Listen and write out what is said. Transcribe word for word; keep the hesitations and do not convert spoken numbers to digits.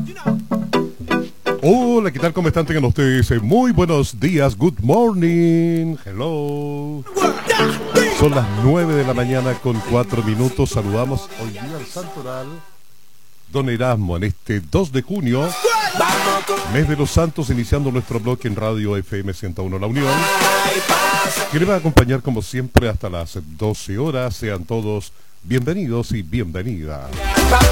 Hola, ¿qué tal? ¿Cómo están? Tengan ustedes eh, muy buenos días. Good morning. Hello. Son las nueve de la mañana con cuatro minutos. Saludamos hoy día al santoral Don Erasmo en este dos de junio, mes de los santos, iniciando nuestro bloque en Radio F M ciento uno La Unión, que le va a acompañar como siempre hasta las doce horas. Sean todos bienvenidos y bienvenidas.